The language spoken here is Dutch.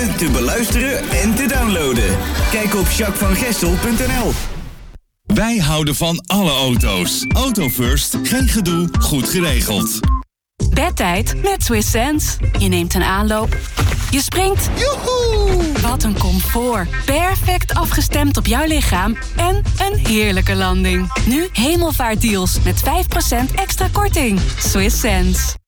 te beluisteren en te downloaden. Kijk op jacquesvangestel.nl. Wij houden van alle auto's. Auto First, geen gedoe, goed geregeld. Bedtijd met Swiss Sense. Je neemt een aanloop. Je springt. Joehoe! Wat een comfort. Perfect afgestemd op jouw lichaam. En een heerlijke landing. Nu hemelvaartdeals met 5% extra korting. Swiss Sense.